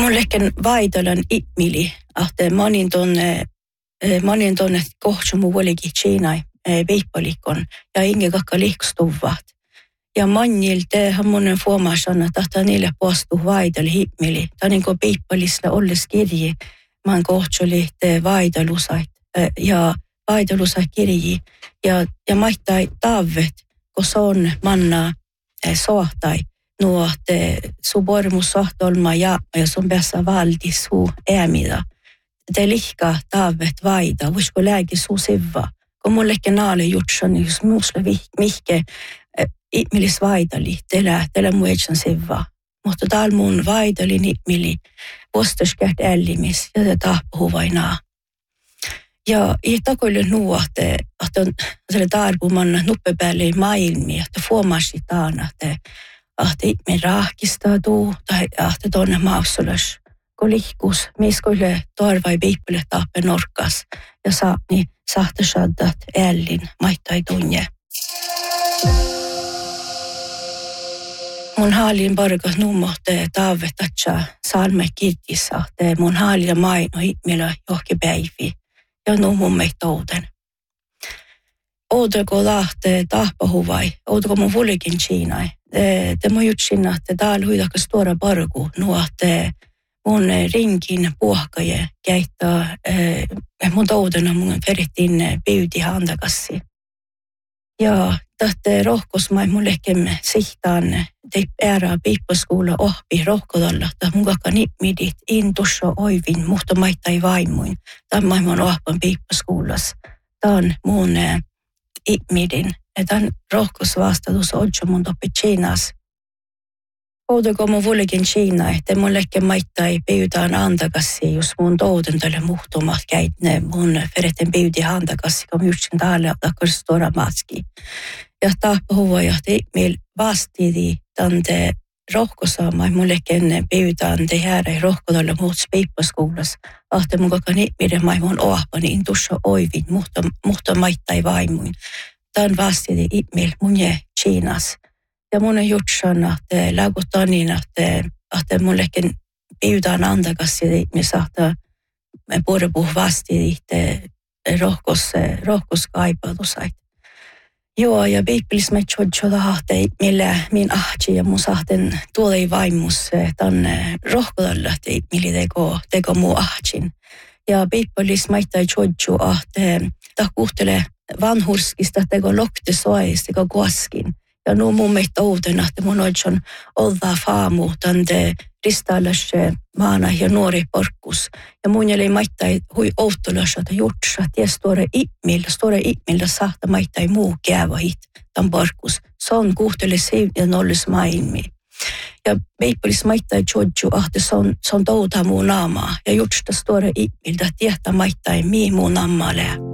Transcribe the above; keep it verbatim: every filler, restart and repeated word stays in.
Mullekin vaidolan ihmili, että monin tuonne, monin tuonne kohtumu olikin Kiinai viippalikon ja inge kakka liikstuvat. Ja mannilta hammonen fuomasan, että niille postu vaidoli ihmili. Tämä on niin kuin viippalisla olles kirji, man kohtuli vaidolusait ja vaidolusait kirji. Ja, ja maittai taavet, kun se on manna sohtai. Nuo, että sun pormus sohtolma ja, ja sun päässä valdi suu äämida. Te lihka taavet vaida, voisiko lääki suu sivva. Kun mullekin naale jutsan, jos muusle mihke ihmilis vaidali, teillä, teillä muetsan sivva. Mutta täällä mun vaidali ihmili, vuostuskäät ällimis, ja te tahpuhu vainaa. Ja ei takoille nuo, että, että on sellainen tarpuman nuppepäälle maailmia, että fuomasi taana, että että me rahkistautuu tai että tuonne maussulas, kun lihkus, miskoille torvai viippille tappe norkas ja saa niin sahtasaddat ällin maittai tunne. Mun haalin parkas nummohte taavetatsa salme kirtissa, että mun haalilla maino ihmillä johonkin päivi ja nummun meitä touten. Ootako lähtee tahpahuvai, ootako mun vulikin Kiinai. Te mun jutsin, että täällä huidakas tuoda parku, nuo, että mun rinkin puhkaje käyttää, mun toutena mun perittiin pyytiä andakassi. Ja tähtä rohkosmai mun lehkemme sihtaan, te äärää piippaskuulla ohpi rohkodalla, että mun kakka nipmidit intussa oivin, mutta maittai vaimuin. Tämä on mun ohpan piippaskuullas. Tämä on mun ihmidin. Tämän rohkosvastatus on mun toppi Kiinas. Oudako mun vuolikin Kiina, että mun lehken maittai pyytään antakassi, jos mun touten tälle muhtumat käytne mun fereten pyytiin antakassi, kun yksin täällä takkas tuoda maski. Ja tahpahuva johti meil vastidi tante rohkosaamaan mun lehken pyytään te häärä rohkodalle muuts piippaskuulas. Ahte mun kaka niiden maimun oahpa, niin tuossa oivin, mutta, mutta maittai vaimuin. Tämän vastidi ihmil munje Kiinas. Ja mun on jutsan, että läkuttaa niin, että, että mun lehken pyytään antakas, että me saattaa puhupuh vastidi, että rohkos, rohkos kaipautusait. Joo, ja piippilis me tjodjoda, että millä min ahti ja mun sahten tuolei vaimus tänne rohkodalla, että millä teko, teko muu ahtin. Ja piippilis maittai tjodjo, että ta kuhtelee vanhurskista teko lokte sois, teko kuaskin. Ja nu mun meitä uutena, että mun on olva faamu tante ristallas maana ja nuori porkkus. Ja mun jäli maittai hui outolas, että jutsa, ties tuore ihmillä, tuore ihmillä sahta maittai muu käävahit tämän porkkus. Se on kuhtele seivä ja nollis maailmi. Ja veippulis maittai tjodju, että se on, se on touta muu naamaa. Ja jutstas tuore ihmiltä, tietää maittai mii muu naamaa lää.